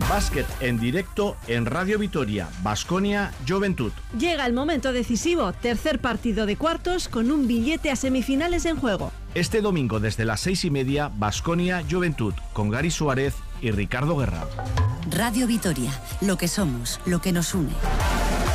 Básquet en directo en Radio Vitoria, Baskonia, Joventut. Llega el momento decisivo, tercer partido de cuartos con un billete a semifinales en juego. Este domingo desde las 6:30, Baskonia, Joventut, con Gary Suárez y Ricardo Guerra. Radio Vitoria, lo que somos, lo que nos une.